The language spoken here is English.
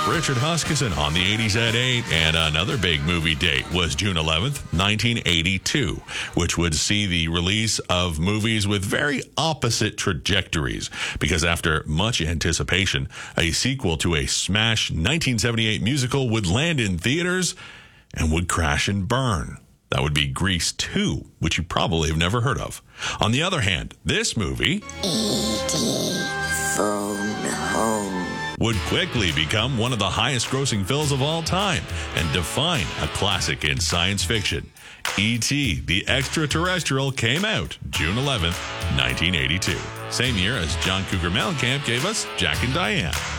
Richard Huskisson on the 80s at 8. And another big movie date was June 11th, 1982, which would see the release of movies with very opposite trajectories. Because after much anticipation, a sequel to a smash 1978 musical would land in theaters and would crash and burn. That would be Grease 2, which you probably have never heard of. On the other hand, this movie, E.T. Phone Home, would quickly become one of the highest-grossing films of all time and define a classic in science fiction. E.T. the Extraterrestrial came out June 11th, 1982. Same year as John Cougar Mellencamp gave us Jack and Diane.